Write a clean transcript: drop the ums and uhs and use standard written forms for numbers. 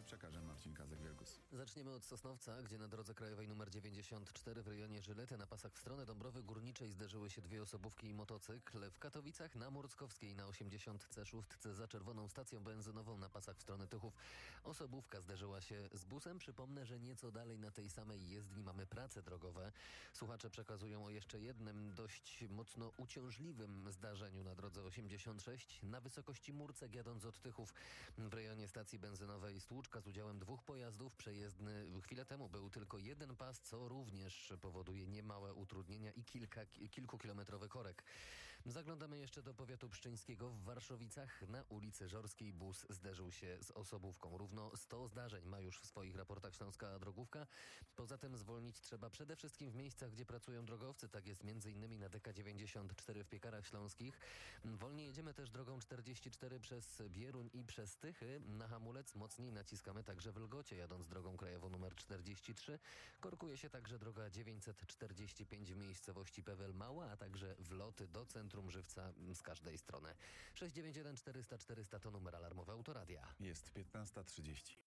przekaże Marcin Kazek-Wielgus. Zaczniemy od Sosnowca, gdzie na drodze krajowej nr 94 w rejonie Żylety na pasach w stronę Dąbrowy Górniczej zderzyły się dwie osobówki i motocykl. W Katowicach na Murckowskiej na 80C6 za czerwoną stacją benzynową na pasach w stronę Tychów osobówka zderzyła się z busem. Przypomnę, że nieco dalej na tej samej jezdni mamy prace drogowe. Słuchacze przekazują o jeszcze jednym dość mocno uciążliwym zdarzeniu na drodze 86 na wysokości Murcek jadąc od Tychów w rejonie stacji benzynowej Stłuczka z udziałem dwóch pojazdów. Przejezdny chwilę temu był tylko jeden pas, co również powoduje niemałe utrudnienia i kilkukilometrowy korek. Zaglądamy jeszcze do powiatu pszczyńskiego. W Warszawicach na ulicy Żorskiej bus zderzył się z osobówką. Równo 100 zdarzeń ma już w swoich raportach Śląska Drogówka. Poza tym zwolnić trzeba przede wszystkim w miejscach, gdzie pracują drogowcy. Tak jest m.in. na DK94 w Piekarach Śląskich. Wolniej jedziemy też drogą 44 przez Bieruń i przez Tychy. Na hamulec mocniej naciskamy także w Lgocie, jadąc drogą krajową nr 43. Korkuje się także droga 945 w miejscowości Pewel Mała, a także wloty do centrum Żywca z każdej strony. 691 400 400 to numer alarmowy Autoradia. Jest 15:30.